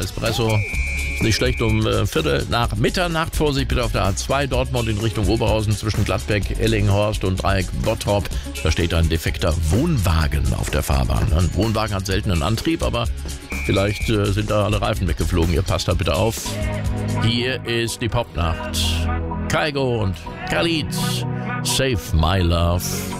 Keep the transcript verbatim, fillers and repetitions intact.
Espresso. Nicht schlecht, um äh, Viertel nach Mitternacht. Vorsicht bitte auf der A zwei Dortmund in Richtung Oberhausen zwischen Gladbeck, Ellinghorst und Dreieck Bottrop. Da steht ein defekter Wohnwagen auf der Fahrbahn. Ein Wohnwagen hat selten einen Antrieb, aber vielleicht äh, sind da alle Reifen weggeflogen. Ihr passt da bitte auf. Hier ist die Popnacht. Kygo und Khalid. Save My Love.